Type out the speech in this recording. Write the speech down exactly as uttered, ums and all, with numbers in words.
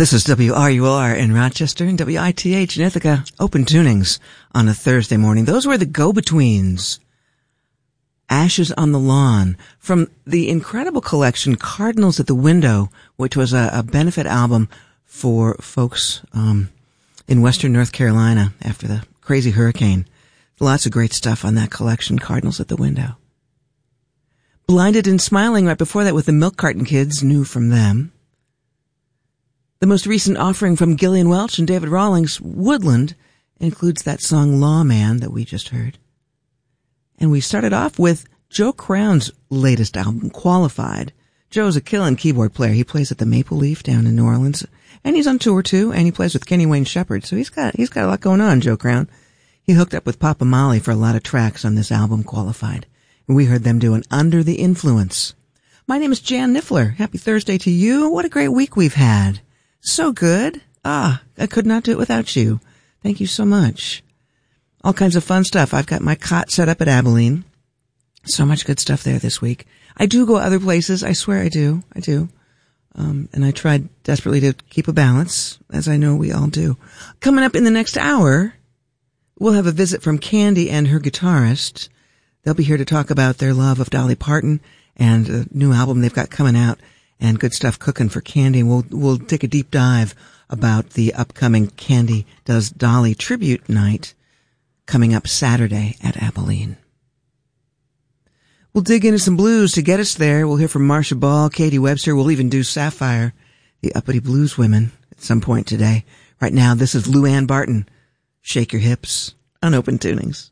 This is W R U R in Rochester and W I T H in Ithaca. Open tunings on a Thursday morning. Those were the Go-Betweens. Ashes on the Lawn from the incredible collection Cardinals at the Window, which was a, a benefit album for folks um, in western North Carolina after the crazy hurricane. Lots of great stuff on that collection, Cardinals at the Window. Blinded and Smiling right before that with the Milk Carton Kids, new from them. The most recent offering from Gillian Welch and David Rawlings, Woodland, includes that song Lawman that we just heard. And we started off with Joe Crown's latest album, Qualified. Joe's a killin' keyboard player. He plays at the Maple Leaf down in New Orleans. And he's on tour too, and he plays with Kenny Wayne Shepherd. So he's got, he's got a lot going on, Joe Crown. He hooked up with Papa Molly for a lot of tracks on this album, Qualified. And we heard them doing Under the Influence. My name is Jan Niffler. Happy Thursday to you. What a great week we've had. So good. Ah, I could not do it without you. Thank you so much. All kinds of fun stuff. I've got my cot set up at Abilene. So much good stuff there this week. I do go other places. I swear I do. I do. Um, and I tried desperately to keep a balance, as I know we all do. Coming up in the next hour, we'll have a visit from Candy and her guitarist. They'll be here to talk about their love of Dolly Parton and a new album they've got coming out. And good stuff cooking for Candy. We'll, we'll take a deep dive about the upcoming Candy Does Dolly Tribute Night coming up Saturday at Abilene. We'll dig into some blues to get us there. We'll hear from Marcia Ball, Katie Webster. We'll even do Sapphire, the uppity blues women, at some point today. Right now, this is Lou Ann Barton. Shake Your Hips on Open Tunings.